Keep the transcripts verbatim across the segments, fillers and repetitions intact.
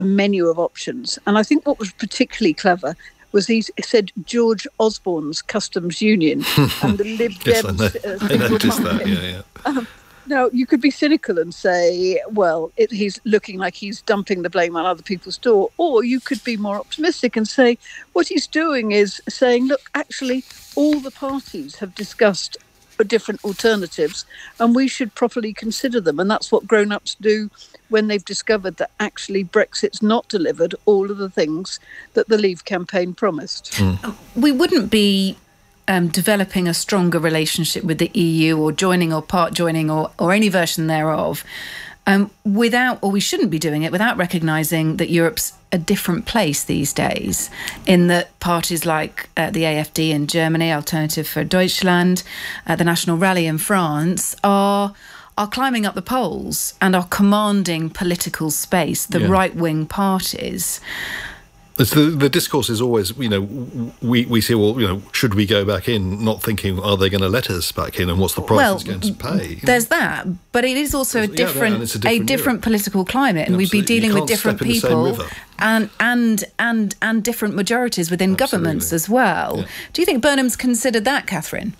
a menu of options. And I think what was particularly clever was he said George Osborne's Customs Union and the Lib yes, Dems. I, know. Uh, I noticed that, yeah, yeah. Um, now, you could be cynical and say, well, it, he's looking like he's dumping the blame on other people's door. Or you could be more optimistic and say what he's doing is saying, look, actually, all the parties have discussed different alternatives and we should properly consider them. And that's what grown-ups do when they've discovered that actually Brexit's not delivered all of the things that the Leave campaign promised. Mm. We wouldn't be um, developing a stronger relationship with the E U or joining or part joining or, or any version thereof um, without, or we shouldn't be doing it without recognising that Europe's a different place these days, in that parties like uh, the A F D in Germany, Alternative for Deutschland, uh, the National Rally in France, are are climbing up the polls and are commanding political space, the yeah. right-wing parties. It's the, the discourse is always, you know, we, we say, well, you know, should we go back in, not thinking, are they going to let us back in and what's the price well, it's going to pay? There's know? that, but it is also a different, yeah, a different, a different political climate, and Absolutely. we'd be dealing with different people and, and and and different majorities within Absolutely. governments as well. Yeah. Do you think Burnham's considered that, Catherine?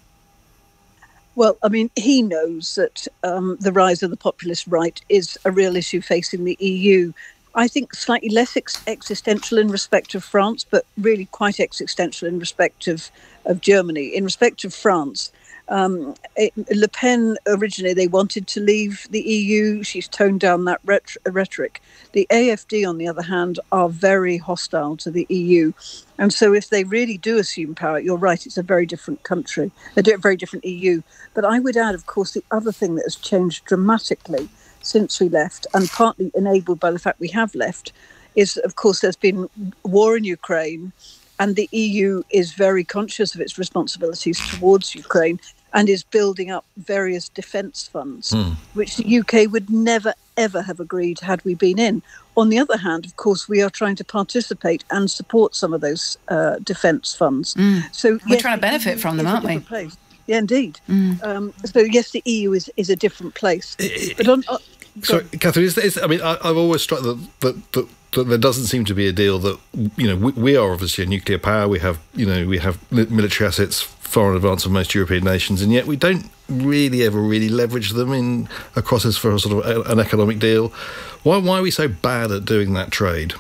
Well, I mean, he knows that um, the rise of the populist right is a real issue facing the E U. I think slightly less ex- existential in respect of France, but really quite existential in respect of, of Germany. In respect of France, um, it, Le Pen, originally, they wanted to leave the E U. She's toned down that ret- rhetoric. The A F D, on the other hand, are very hostile to the E U. And so if they really do assume power, you're right, it's a very different country, a very different E U. But I would add, of course, the other thing that has changed dramatically since we left, and partly enabled by the fact we have left, is, of course, there's been war in Ukraine, and the E U is very conscious of its responsibilities towards Ukraine and is building up various defence funds, mm. which the U K would never, ever have agreed had we been in. On the other hand, of course, we are trying to participate and support some of those uh, defence funds. Mm. So We're yes, trying to benefit from them, aren't we? Place. Yeah, indeed. Mm. Um, so, yes, the E U is, is a different place. But on, uh, Sorry, Catherine, is, is, I mean, I, I've always struck that, that, that, that there doesn't seem to be a deal that, you know, we, we are obviously a nuclear power. We have, you know, we have military assets far in advance of most European nations, and yet we don't really ever really leverage them in across as for a sort of an economic deal. Why, why are we so bad at doing that trade?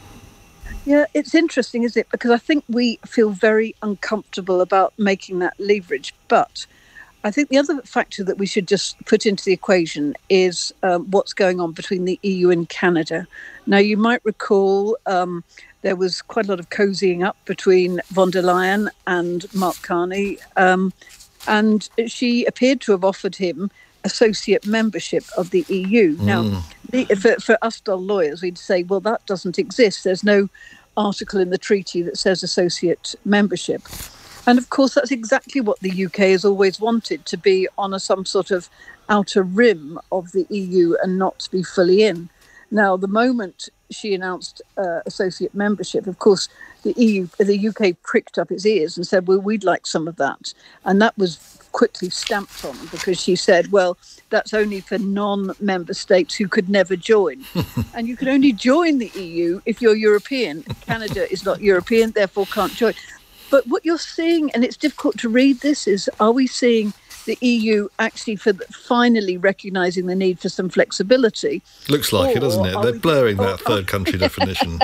Yeah, it's interesting, isn't it? Because I think we feel very uncomfortable about making that leverage. But I think the other factor that we should just put into the equation is um, what's going on between the E U and Canada. Now, you might recall um, there was quite a lot of cozying up between von der Leyen and Mark Carney, um, and she appeared to have offered him associate membership of the E U. Mm. Now, the, for, for us dull lawyers, we'd say, well, that doesn't exist. There's no article in the treaty that says associate membership. And of course, that's exactly what the U K has always wanted, to be on a, some sort of outer rim of the E U and not to be fully in. Now, the moment she announced uh, associate membership, of course, the E U, the U K pricked up its ears and said, well, we'd like some of that. And that was quickly stamped on, because she said, well, that's only for non-member states who could never join. And you can only join the E U if you're European. Canada is not European, therefore can't join. But what you're seeing, and it's difficult to read this, is are we seeing the E U actually for the, finally recognising the need for some flexibility? Looks like or, it, doesn't it? They're blurring just, that or, third country definition.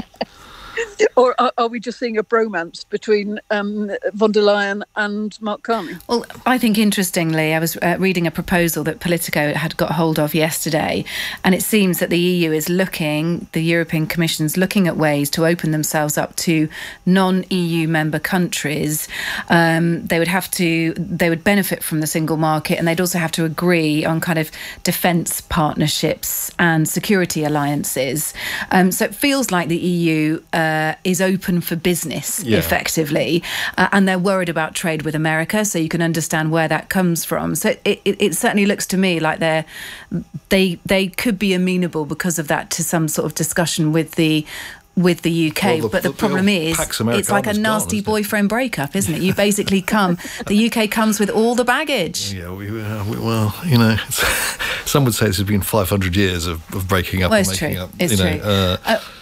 Or are, are we just seeing a bromance between um, von der Leyen and Mark Carney? Well, I think interestingly, I was uh, reading a proposal that Politico had got hold of yesterday, and it seems that the E U is looking, the European Commission's looking at ways to open themselves up to non-E U member countries. Um, they would have to, they would benefit from the single market, and they'd also have to agree on kind of defence partnerships and security alliances. Um, so it feels like the E U uh, is open for business, yeah. effectively, uh, and they're worried about trade with America, so you can understand where that comes from. So it, it, it certainly looks to me like they're they they could be amenable because of that to some sort of discussion with the with the U K, well, the, but the, the problem is it's like a nasty gone, boyfriend breakup, isn't it? You basically come, the U K comes with all the baggage. Yeah, we, uh, we well, you know, some would say this has been five hundred years of, of breaking up well, and it's making true. up. It's you true. know, uh, uh,